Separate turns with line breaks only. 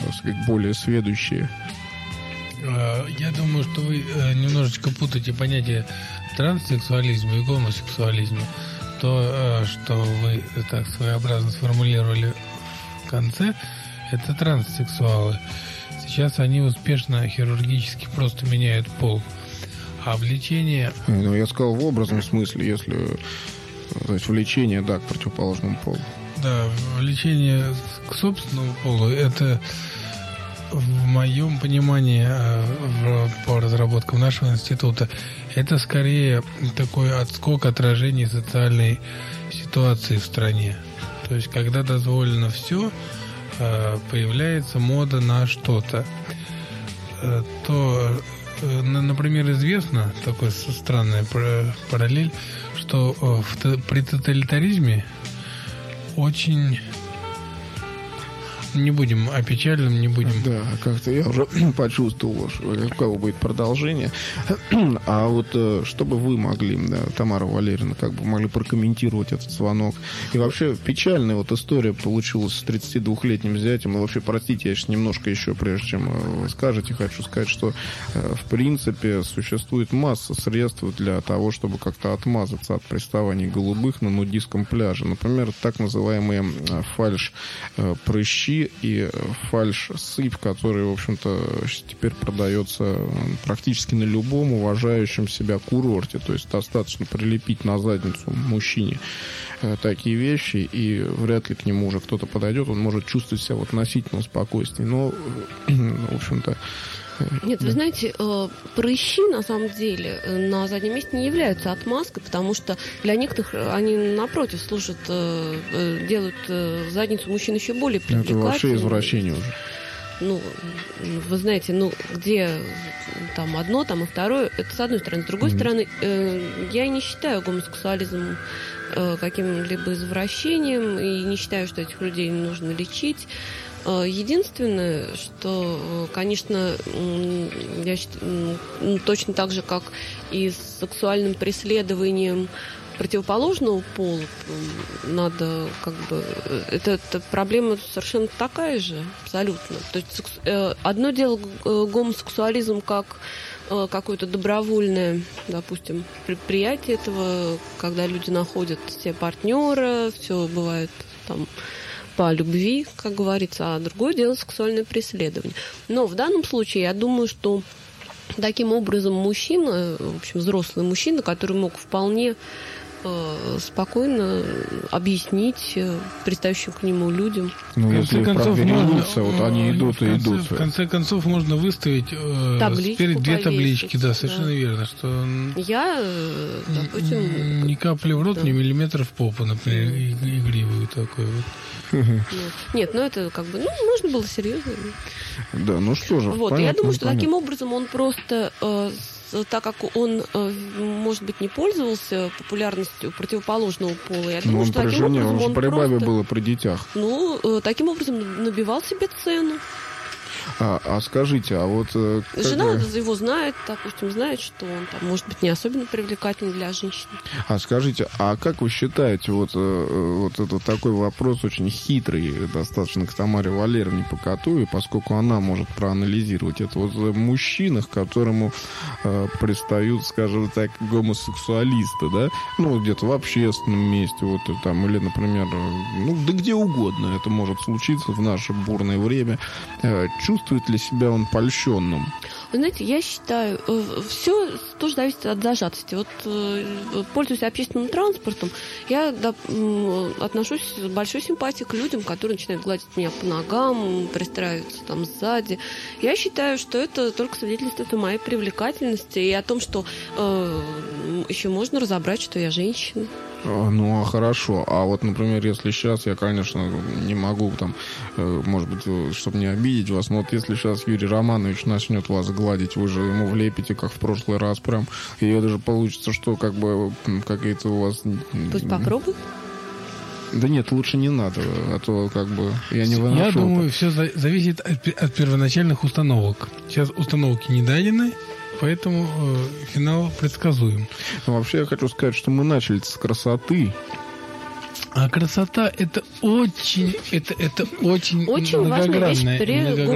сказать, более сведущие.
Я думаю, что вы немножечко путаете понятие транссексуализма и гомосексуализма. То, что вы так своеобразно сформулировали в конце, это транссексуалы. Сейчас они успешно хирургически просто меняют пол. А влечение...
Ну, я сказал в образном смысле, если... То есть влечение, да, к противоположному полу.
Да, влечение к собственному полу, это в моем понимании по разработкам нашего института, это скорее такой отскок, отражение социальной ситуации в стране. То есть, когда дозволено все, появляется мода на что-то. То, например, известно, такая странная параллель, что при тоталитаризме очень... Не будем о печальном, не будем.
Да, как-то я уже почувствовал, что у кого будет продолжение. А вот что бы вы могли, да, Тамара Валерьевна, как бы могли прокомментировать этот звонок? И вообще печальная вот история получилась с 32-летним зятем. И вообще, простите, я сейчас немножко еще, прежде чем вы скажете, хочу сказать, что в принципе существует масса средств для того, чтобы как-то отмазаться от приставаний голубых на нудистском пляже. Например, так называемые фальш-прыщи и фальш-сыпь, который, в общем-то, теперь продается практически на любом уважающем себя курорте. То есть достаточно прилепить на задницу мужчине такие вещи, и вряд ли к нему уже кто-то подойдет. Он может чувствовать себя в относительном спокойствии. Но, в общем-то...
Нет, вы знаете, прыщи, на самом деле, на заднем месте не являются отмазкой, потому что для некоторых они, напротив, служат, делают задницу мужчин еще более привлекательной.
Это вообще извращение уже.
Ну, вы знаете, где там одно, там и второе, это с одной стороны. С другой стороны, я не считаю гомосексуализм каким-либо извращением, и не считаю, что этих людей нужно лечить. Единственное, что, конечно, я считаю, точно так же, как и с сексуальным преследованием противоположного пола, надо как бы... Это проблема совершенно такая же, абсолютно. То есть одно дело гомосексуализм как какое-то добровольное, допустим, предприятие этого, когда люди находят себе партнера, все бывает там по любви, как говорится, а другое дело сексуальное преследование. Но в данном случае я думаю, что таким образом мужчина, в общем, взрослый мужчина, который мог вполне спокойно объяснить пристающим к нему людям.
Ну, если провернуться, вот они идут и идут.
В конце концов, можно выставить спереди две таблички, да, совершенно верно, что
я, допустим...
Ни капли в рот, ни миллиметр в попу, например, игривую такой вот.
Нет, ну это как бы, можно было серьезно.
Да, ну что же.
Вот, я думаю, что таким образом он просто... так как он, может быть, не пользовался популярностью противоположного пола, я думаю, что таким образом он
при бабе
просто...
было при детях.
Таким образом набивал себе цену.
А скажите, а вот...
Жена его знает, допустим, знает, что он там, может быть, не особенно привлекательный для женщин.
А скажите, а как вы считаете, вот это такой вопрос очень хитрый, достаточно к Тамаре Валерьевне Покатуевой, поскольку она может проанализировать это вот в мужчинах, к которому пристают, скажем так, гомосексуалисты, да? Ну, где-то в общественном месте, вот там, или, например, да где угодно это может случиться в наше бурное время. Чувствует ли себя он польщенным?
Вы знаете, я считаю, все тоже зависит от зажатости. Вот, пользуясь общественным транспортом, я отношусь с большой симпатией к людям, которые начинают гладить меня по ногам, пристраиваются там сзади. Я считаю, что это только свидетельствует о моей привлекательности и о том, что еще можно разобрать, что я женщина.
Ну, хорошо. А вот, например, если сейчас я, конечно, не могу там, может быть, чтобы не обидеть вас, но вот если сейчас Юрий Романович начнет вас гладить, вы же ему влепите, как в прошлый раз, прям, и это же получится, что как бы какие-то у вас...
Пусть попробуй.
Да нет, лучше не надо, а то как бы я не выношу.
Я думаю, все зависит от первоначальных установок. Сейчас установки не дадены, поэтому финал предсказуем.
Но вообще я хочу сказать, что мы начали с красоты.
А красота это очень
важная вещь при